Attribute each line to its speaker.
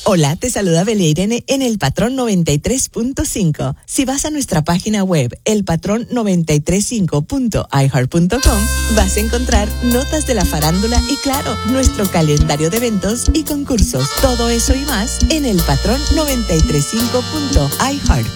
Speaker 1: Hola, te saluda Belia Irene en El Patrón 93.5. Si vas a nuestra página web, elpatrón935.iheart.com, vas a encontrar notas de la farándula y, claro, nuestro calendario de eventos y concursos. Todo eso y más en elpatrón935.iheart.com.